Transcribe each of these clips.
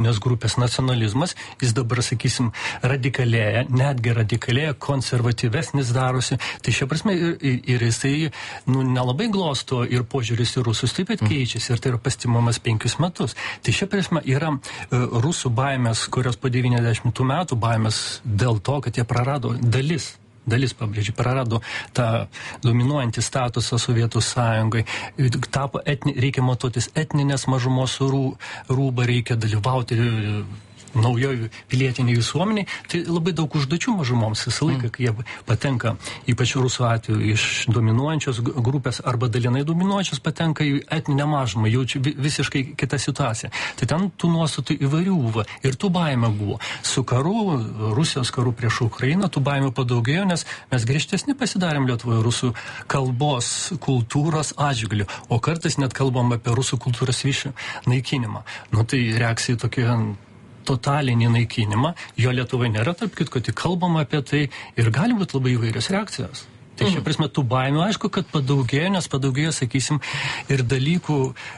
etninės grupės nacionalizmas, jis dabar, sakysim, radikalėja, netgi radikalėja, konservatyvesnis darosi. Tai šia prasme ir jisai nelabai glosto ir požiūris į rusus taip pat keičiasi ir tai yra pastimamas 5 metus. Tai šia prasme yra rusų baimės, kurios po 90 metų baimės dėl to, kad jie prarado dalis, pabrėžiu, prarado tą dominuojantį statusą Sovietų sąjungai. Tapo reikia matuotis etninės mažumos rūbą, reikia dalyvauti naujoje pilietiniai visuomeniai, tai labai daug užduočių mažumoms visą laiką, kai jie patenka, ypač rusų atveju, iš dominuojančios grupės arba dalinai dominuojančios patenka į etninę mažumą, jau visiškai kita situacija. Tai ten tų nuostatų įvairių ir tų baimė buvo. Su karu, Rusijos karu prieš Ukrainą, tų baimių padaugėjo, nes mes griežtesni pasidarėm Lietuvoje rusų kalbos, kultūros atžvilgiu, o kartais net kalbam apie rusų kultūros naikinimą. Tai reakcija tokia totalinį naikinimą, jo Lietuvai nėra, tarp kitko, tik kalbama apie tai ir gali būti labai įvairios reakcijos. Tai šia prasme tų baimių, aišku, kad padaugėjo, nes padaugėjo, sakysim, ir dalykų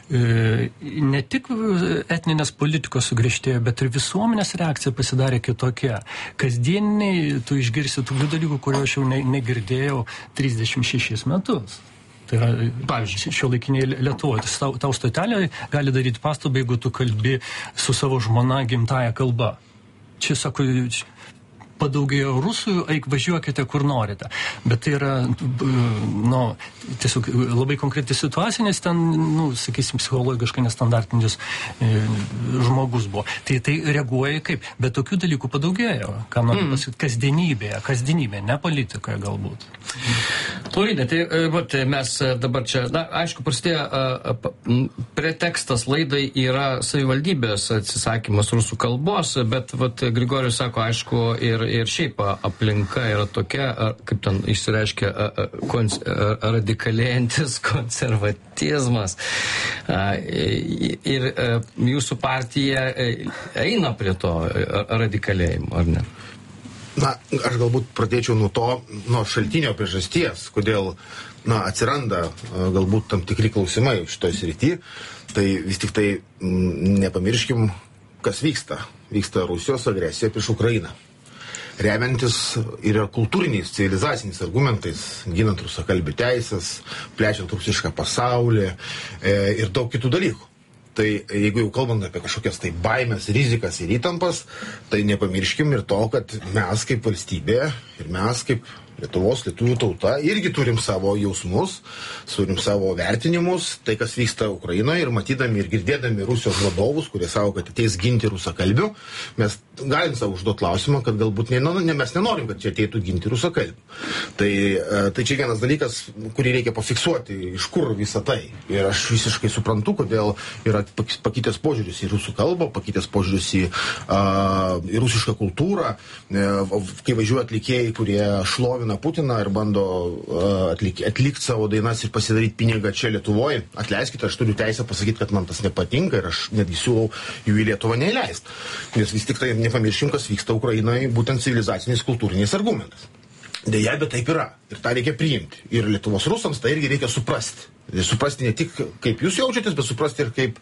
ne tik etninės politikos sugriežtėjo, bet ir visuomenės reakcija pasidarė kitokia. Kasdieniniai tu išgirsi tų dalykų, kurio aš jau negirdėjau 36 metus. Tai yra, pavyzdžiui, šiuolaikiniai Lietuvoje. Tau stotelė gali daryti pastabą, jeigu tu kalbi su savo žmona gimtąja kalba. Čia, sako, padaugėjo rusų, eik važiuokite kur norite. Bet tai yra, tiesiog labai konkreti situacija, nes ten, sakysim, psichologiškai nestandartinis žmogus buvo. Tai reaguoja kaip, bet tokių dalykų padaugėjo, ką noriu pasakyti, kasdienybėje, ne politikoje galbūt. Lauryna, tai mes dabar čia, aišku, prasidėjo pretekstas laidai yra savivaldybės atsisakymas rusų kalbos, bet Grigorijus sako, aišku, ir šiaip aplinka yra tokia, kaip ten išsireiškia, radikalėjantis konservatizmas. Ir jūsų partija eina prie to radikalėjimo, ar ne? Aš galbūt pradėčiau nuo šaltinio priežasties, kodėl atsiranda galbūt tam tikri klausimai šitoj srity, tai vis tik tai nepamirškim, kas vyksta. Vyksta Rusijos agresija prieš Ukrainą. Remiantis yra kultūriniais, civilizaciniais argumentais, ginant rusakalbių teisės, plečiant rusišką pasaulį ir daug kitų dalykų. Tai jeigu jau kalbant apie kažkokias tai baimės, rizikas ir įtampas, tai nepamirškim ir to, kad mes kaip valstybė ir mes kaip Lietuvos, lietuvių tauta irgi turim savo jausmus, turim savo vertinimus, tai kas vyksta Ukrainoje ir matydami ir girdėdami Rusijos vadovus, kurie savo, kad ateis ginti rusakalbių, mes galim savo užduoti klausimą, kad galbūt mes nenorim, kad čia ateitų ginti rusakalbių. Tai čia vienas dalykas, kurį reikia pafiksuoti, iš kur visą tai. Ir aš visiškai suprantu, kodėl yra pakitęs požiūris į rusų kalbą, pakitęs požiūris į rusišką kultūrą, kai važiuoja atlikėjai, kurie šlovina Putiną ir bando atlikti savo dainas ir pasidaryti pinigą čia Lietuvoje. Atleiskite, aš turiu teisę pasakyti, kad man tas nepatinka ir aš netgi siūlau jų į Lietuvą neįleisti. Nes vis tik tai nepamirškim, kas vyksta Ukrainoje, būtent civilizaciniais kultūriniais argumentais. Deja, bet taip yra. Ir tą reikia priimti. Ir Lietuvos rusams tai irgi reikia suprasti. Suprasti ne tik, kaip jūs jaučiatės, bet suprasti ir kaip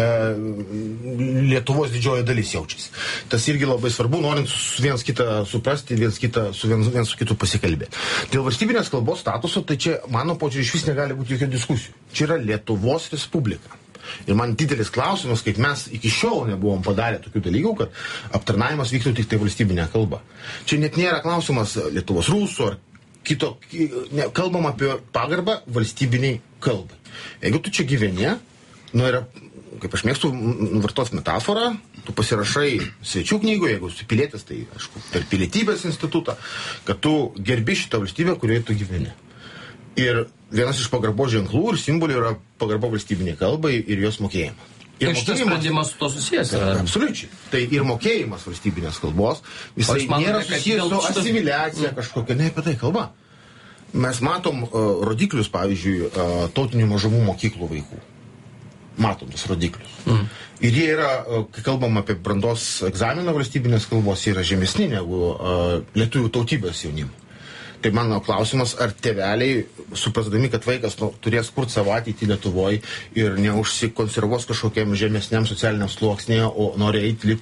Lietuvos didžioji dalis jaučiasi. Tas irgi labai svarbu, norint viens kitą suprasti, viens su kitu pasikalbėti. Dėl valstybinės kalbos statuso, tai čia, mano požiūrį, iš vis negali būti jokių diskusijų. Čia yra Lietuvos Respublika. Ir man didelis klausimas, kaip mes iki šiol nebuvom padarę tokių dalykų, kad aptarnavimas vyktų tik tai valstybinė kalba. Čia net nėra klausimas Lietuvos rusų ar kito, kalbam apie pagarbą valstybiniai kalbai. Jeigu tu čia gyveni, yra, kaip aš mėgstu vartos metaforą, tu pasirašai svečių knygoje, jeigu esi pilietis, tai aišku, per pilietybės institutą, kad tu gerbi šitą valstybę, kurioje tu gyveni. Ir vienas iš pagarbos ženklų ir simbolių yra pagarba valstybiniai kalbai ir jos mokėjimas. Ir šitas sprendimas su to susijęs yra. Absoliučiai. Tai ir mokėjimas valstybinės kalbos, jisai nėra susijęs su asimiliacija kažkokia, ne apie tai kalba. Mes matom rodiklius, pavyzdžiui, tautinių mažumų mokyklų vaikų. Matom tos rodiklius. Ir jie yra, kai kalbam apie brandos egzaminą valstybinės kalbos, jie yra žemesni negu lietuvių tautybės jaunimo. Tai mano klausimas, ar tėveliai, suprasdami, kad vaikas turės kurti savo ateitį Lietuvoje ir neužsikonservuos kažkokiam žemesniam socialiniam sluoksnėje, o nori eiti